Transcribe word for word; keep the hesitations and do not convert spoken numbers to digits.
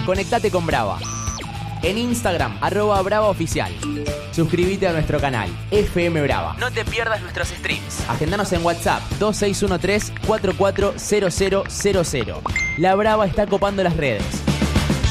Conectate con Brava. En Instagram, arroba Brava Oficial. Suscríbete a nuestro canal, F M Brava. No te pierdas nuestros streams. Agendanos en WhatsApp, dos seis uno tres, cuatro cuatro cero cero cero cero. La Brava está copando las redes.